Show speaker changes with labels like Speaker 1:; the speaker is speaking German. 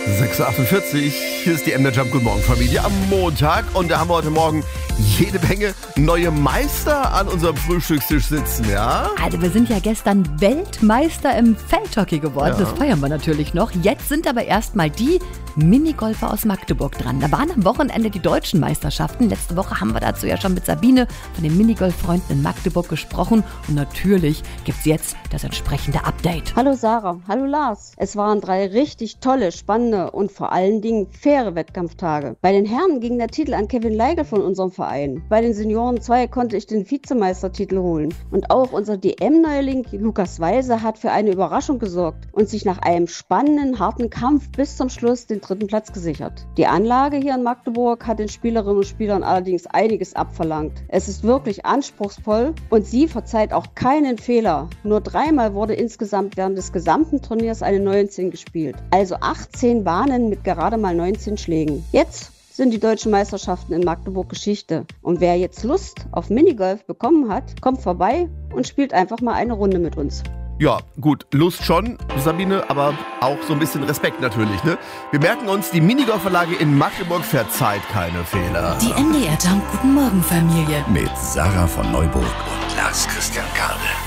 Speaker 1: 6:48 Uhr, hier ist die MDR Jump. Guten Morgen Familie am Montag, und da haben wir heute Morgen jede Menge neue Meister an unserem Frühstückstisch sitzen, ja?
Speaker 2: Also wir sind ja gestern Weltmeister im Feldhockey geworden, Das feiern wir natürlich noch. Jetzt sind aber erstmal die Minigolfer aus Magdeburg dran. Da waren am Wochenende die deutschen Meisterschaften. Letzte Woche haben wir dazu ja schon mit Sabine von den Minigolf-Freunden in Magdeburg gesprochen. Und natürlich gibt's jetzt das entsprechende Update.
Speaker 3: Hallo Sarah, hallo Lars. Es waren 3 richtig tolle, spannende und vor allen Dingen faire Wettkampftage. Bei den Herren ging der Titel an Kevin Leigel von unserem Verein. Bei den Senioren 2 konnte ich den Vizemeistertitel holen. Und auch unser DM-Neuling Lukas Weise hat für eine Überraschung gesorgt und sich nach einem spannenden, harten Kampf bis zum Schluss den 3. Platz gesichert. Die Anlage hier in Magdeburg hat den Spielerinnen und Spielern allerdings einiges abverlangt. Es ist wirklich anspruchsvoll und sie verzeiht auch keinen Fehler. Nur 3-mal wurde insgesamt während des gesamten Turniers eine 19 gespielt. Also 18 Bahnen mit gerade mal 19 Schlägen. Jetzt sind die deutschen Meisterschaften in Magdeburg Geschichte. Und wer jetzt Lust auf Minigolf bekommen hat, kommt vorbei und spielt einfach mal eine Runde mit uns.
Speaker 1: Ja, gut, Lust schon, Sabine, aber auch so ein bisschen Respekt natürlich, ne? Wir merken uns, die Minigolfanlage in Magdeburg verzeiht keine Fehler.
Speaker 4: Die MDR Jump Guten Morgen Familie
Speaker 5: mit Sarah von Neuburg und Lars Christian Kade.